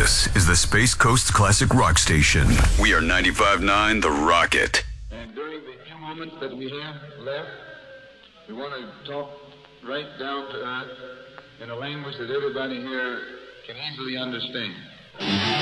This is the Space Coast Classic Rock Station. We are 95.9 The Rocket. And during the few moments that we have left, we want to talk right down to earth in a language that everybody here can easily understand.